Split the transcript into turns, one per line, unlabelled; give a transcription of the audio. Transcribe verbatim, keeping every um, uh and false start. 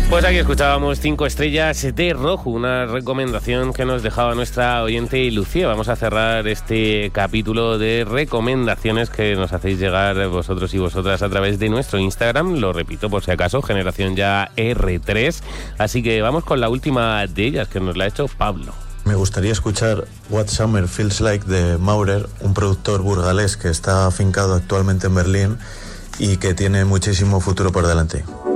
Pues aquí escuchábamos Cinco Estrellas de Rojo, una recomendación que nos dejaba nuestra oyente Lucía. Vamos a cerrar este capítulo de recomendaciones que nos hacéis llegar vosotros y vosotras a través de nuestro Instagram. Lo repito por si acaso, Generación Ya erre tres. Así que vamos con la última de ellas, que nos la ha hecho Pablo.
Me gustaría escuchar What Summer Feels Like de Maurer, un productor burgalés que está afincado actualmente en Berlín y que tiene muchísimo futuro por delante.